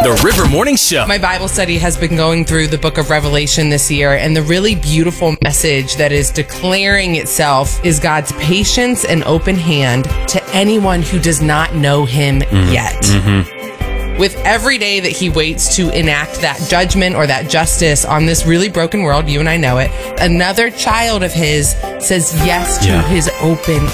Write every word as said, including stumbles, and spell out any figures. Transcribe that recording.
The River Morning Show. My Bible study has been going through the book of Revelation this year, and the really beautiful message that is declaring itself is God's patience and open hand to anyone who does not know him mm-hmm. yet. Mm-hmm. With every day that he waits to enact that judgment or that justice on this really broken world, you and I know it, another child of his says yes to yeah. his open